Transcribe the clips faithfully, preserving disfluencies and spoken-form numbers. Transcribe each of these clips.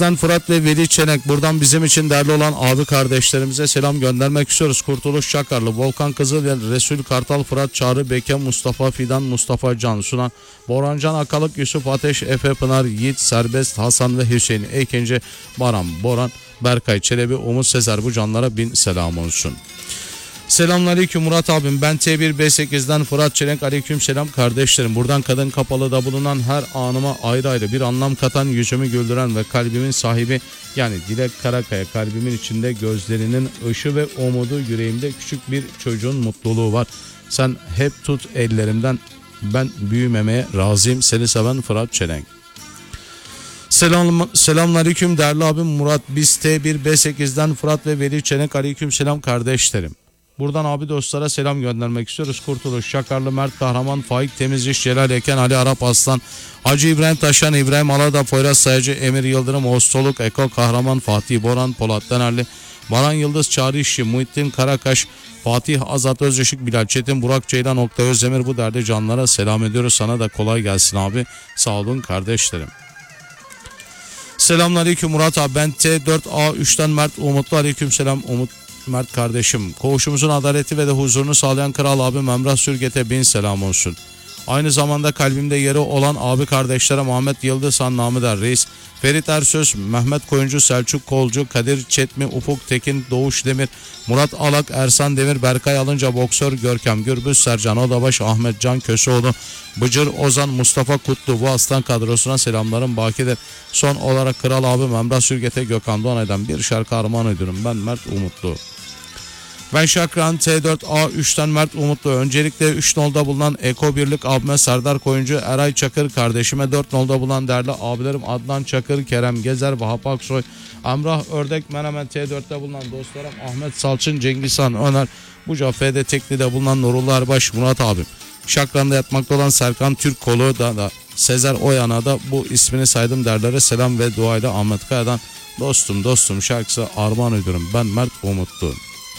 Fırat ve Veli Çenek, buradan bizim için değerli olan abi kardeşlerimize selam göndermek istiyoruz. Kurtuluş Çakarlı, Volkan Kızıl ve Resul Kartal, Fırat Çağrı, Beke, Mustafa Fidan, Mustafa Can Sunan, Borancan Akalık, Yusuf Ateş, Efe Pınar, Yiğit, Serbest, Hasan ve Hüseyin Eykenci, Baran, Boran, Berkay Çelebi, Umut Sezer, bu canlara bin selam olsun. Selamünaleyküm Murat abim, ben T bir B sekizden Fırat Çelenk, aleyküm selam kardeşlerim. Buradan Kadın Kapalı'da bulunan her anıma ayrı ayrı bir anlam katan, yüzümü güldüren ve kalbimin sahibi yani Dilek Karakaya, kalbimin içinde gözlerinin ışığı ve umudu, yüreğimde küçük bir çocuğun mutluluğu var. Sen hep tut ellerimden, ben büyümemeye razıyım, seni seven Fırat Çelenk. Selam, selamünaleyküm değerli abim Murat, biz T bir B sekizden Fırat ve Veli Çelenk, aleyküm selam kardeşlerim. Buradan abi dostlara selam göndermek istiyoruz. Kurtuluş Şakarlı, Mert Kahraman, Faik Temizci, Celal Eken, Ali Arap Aslan, Hacı İbrahim Taşan, İbrahim Alada, Poyraz Sayacı, Emir Yıldırım, Ostoluk, Eko Kahraman, Fatih Boran, Polat Denerli, Baran Yıldız, Çağrı İşçi, Muhittin Karakaş, Fatih Azat Özışık, Bilal Çetin, Burak Ceylan, Oktay Özdemir, bu derdi canlara selam ediyoruz. Sana da kolay gelsin abi. Sağ olun kardeşlerim. Selamünaleyküm Murat abi, ben T dört A üçten Mert Umutlu, aleyküm selam Umut Mert kardeşim. Koğuşumuzun adaleti ve de huzurunu sağlayan kral abim Emrah Sürget'e bin selam olsun. Aynı zamanda kalbimde yeri olan abi kardeşlere Muhammed Yıldız Han, namı der Reis, Ferit Ersöz, Mehmet Koyuncu, Selçuk Kolcu, Kadir Çetmi, Ufuk Tekin, Doğuş Demir, Murat Alak, Ersan Demir, Berkay Alınca, Boksör Görkem Gürbüz, Sercan Odabaş, Ahmet Can Köseoğlu, Bıcır Ozan, Mustafa Kutlu, bu aslan kadrosuna selamlarım bakidir. Son olarak kral abim Emrah Sürget'e Gökhan Doğanay'dan bir şarkı armağan ediyorum. Ben Mert Umutlu. Ben Şakran T dört A üçten Mert Umutlu. Öncelikle üç nolda bulunan Eko Birlik abime Serdar Koyuncu, Eray Çakır kardeşime, dört nolda bulunan değerli abilerim Adnan Çakır, Kerem Gezer, Vahap Aksoy, Emrah Ördek, Menemen T dörtte bulunan dostlarım Ahmet Salçın, Cengizhan Öner, Buca F'de Tekli'de bulunan Nurullah Erbaş, Murat abim. Şakran'da yatmakta olan Serkan Türk Kolu da, da Sezer Oyan'a da bu ismini saydım derlere selam ve duayla Ahmet Kaya'dan dostum dostum şarkısı armağan ediyorum. Ben Mert Umutlu.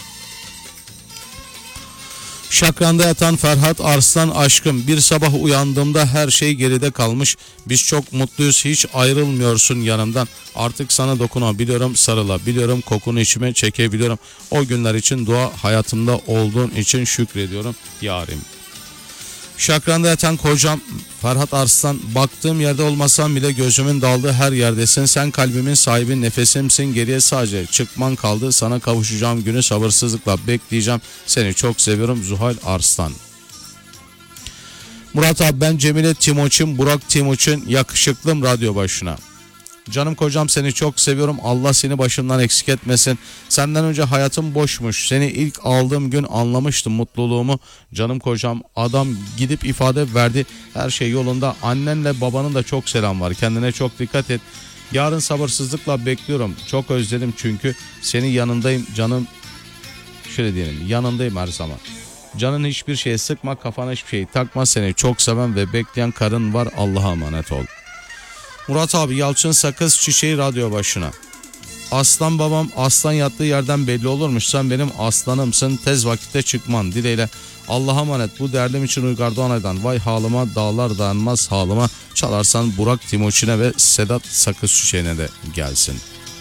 Şakran'da yatan Ferhat Arslan, aşkım bir sabah uyandığımda her şey geride kalmış, biz çok mutluyuz, hiç ayrılmıyorsun yanımdan, artık sana dokunabiliyorum, sarılabiliyorum, kokunu içime çekebiliyorum, o günler için dua, hayatımda olduğun için şükrediyorum yarim. Şakran'da yatan kocam Ferhat Arslan, baktığım yerde olmasam bile gözümün daldığı her yerdesin, sen kalbimin sahibi, nefesimsin, geriye sadece çıkman kaldı, sana kavuşacağım günü sabırsızlıkla bekleyeceğim, seni çok seviyorum Zuhal Arslan. Murat abi, ben Cemile Timoç'un, Burak Timoç'un, yakışıklım radyo başına. Canım kocam, seni çok seviyorum, Allah seni başımdan eksik etmesin, senden önce hayatım boşmuş, seni ilk aldığım gün anlamıştım mutluluğumu, canım kocam, adam gidip ifade verdi, her şey yolunda, annenle babanın da çok selam var, kendine çok dikkat et, yarın sabırsızlıkla bekliyorum, çok özledim çünkü senin yanındayım canım, şöyle diyelim, yanındayım her zaman. Canın hiçbir şeye sıkma, kafana hiçbir şeyi takma, seni çok seven ve bekleyen karın var, Allah'a emanet ol. Murat abi, Yalçın Sakız Çiçeği radyo başına. Aslan babam, aslan yattığı yerden belli olurmuş, sen benim aslanımsın, tez vakitte çıkman dileğiyle, Allah'a emanet, bu derdim için Uygar Doğanay'dan, vay halıma dağlar dayanmaz halıma, çalarsan Burak Timoçin'e ve Sedat Sakız Çiçeği'ne de gelsin.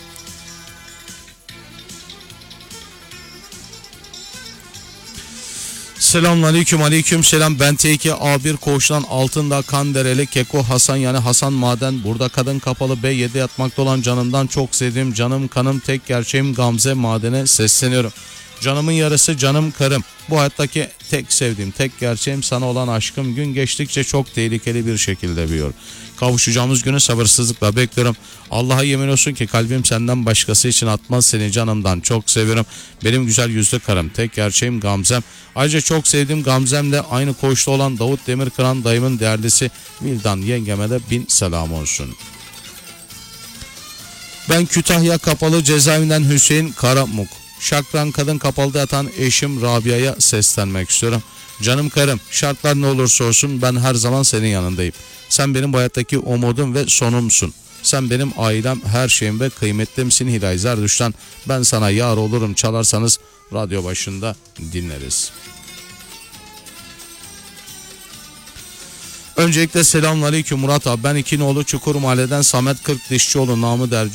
Selamünaleyküm, aleyküm selam. Ben T iki A bir Koğuş'tan Altındağ Kandereli Keko Hasan, yani Hasan Maden. Burada Kadın Kapalı B yedi yatmakta olan canımdan çok sevdiğim canım kanım tek gerçeğim Gamze Maden'e sesleniyorum. Canımın yarısı, canım karım. Bu hayattaki tek sevdiğim, tek gerçeğim, sana olan aşkım gün geçtikçe çok tehlikeli bir şekilde büyüyor. Kavuşacağımız günü sabırsızlıkla bekliyorum. Allah'a yemin olsun ki kalbim senden başkası için atmaz, seni canımdan çok seviyorum. Benim güzel yüzlü karım, tek gerçeğim Gamzem. Ayrıca çok sevdiğim Gamzem'le aynı koğuşta olan Davut Demirkıran dayımın değerlisi Vildan yengeme de bin selam olsun. Ben Kütahya Kapalı Cezaevinden Hüseyin Karamuk. Şakran Kadın Kapalı'da yatan eşim Rabia'ya seslenmek istiyorum. Canım karım, şartlar ne olursa olsun ben her zaman senin yanındayım. Sen benim bu hayattaki umudum ve sonumsun. Sen benim ailem, her şeyim ve kıymetlimsin Hilal Zerdüş'ten. Ben sana yar olurum, çalarsanız radyo başında dinleriz. Öncelikle selamünaleyküm Murat abi. Ben İkinoğlu Çukur Mahalle'den Samet Kırk Dişçioğlu, namı der